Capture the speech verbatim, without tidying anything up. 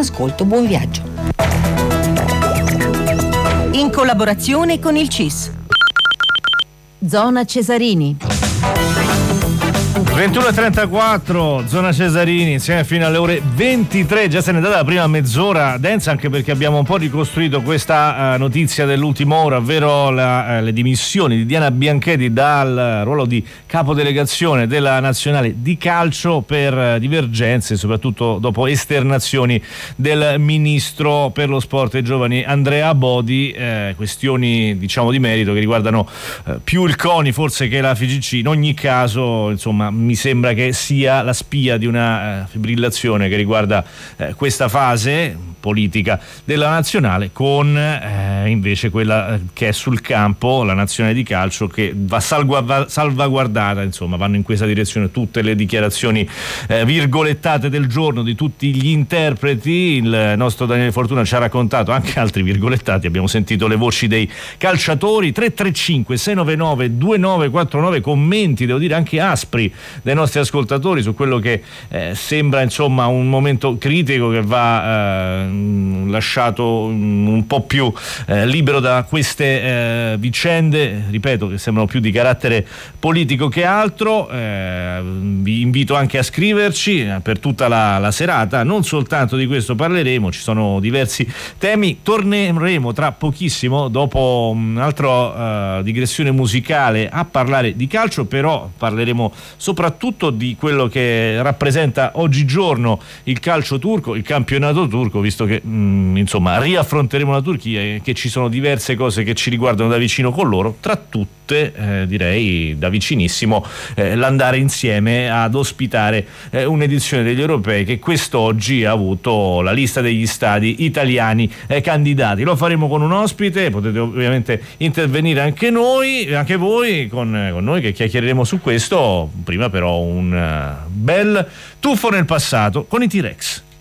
ascolto, buon viaggio. In collaborazione con il C I S. Zona Cesarini. ventuno e trentaquattro, zona Cesarini, insieme fino alle ore ventitré. Già se n'è data la prima mezz'ora densa, anche perché abbiamo un po' ricostruito questa uh, notizia dell'ultima ora, ovvero la, uh, le dimissioni di Diana Bianchetti dal uh, ruolo di capodelegazione della nazionale di calcio per uh, divergenze, soprattutto dopo esternazioni del ministro per lo sport e i giovani Andrea Bodi, eh, questioni diciamo di merito che riguardano uh, più il CONI forse che la F I G C. In ogni caso, insomma, mi sembra che sia la spia di una eh, fibrillazione che riguarda eh, questa fase politica della nazionale, con eh, invece quella che è sul campo, la nazionale di calcio, che va salva- salvaguardata. Insomma, vanno in questa direzione tutte le dichiarazioni eh, virgolettate del giorno di tutti gli interpreti. Il nostro Daniele Fortuna ci ha raccontato anche altri virgolettati, abbiamo sentito le voci dei calciatori. Tre tre cinque sei nove nove due nove quattro nove, commenti, devo dire anche aspri, dei nostri ascoltatori su quello che eh, sembra insomma un momento critico che va eh, lasciato un po' più eh, libero da queste eh, vicende, ripeto, che sembrano più di carattere politico che altro. Eh, vi invito anche a scriverci per tutta la, la serata, non soltanto di questo parleremo, ci sono diversi temi. Torneremo tra pochissimo, dopo un'altra uh, digressione musicale, a parlare di calcio, però parleremo soprattutto di quello che rappresenta oggigiorno il calcio turco, il campionato turco, visto che mh, insomma riaffronteremo la Turchia e che ci sono diverse cose che ci riguardano da vicino con loro, tra tutte eh, direi da vicinissimo eh, l'andare insieme ad ospitare eh, un'edizione degli europei che quest'oggi ha avuto la lista degli stadi italiani eh, candidati. Lo faremo con un ospite, potete ovviamente intervenire anche noi, anche voi con, con noi che chiacchiereremo su questo. Prima però un uh, bel tuffo nel passato con i T-Rex.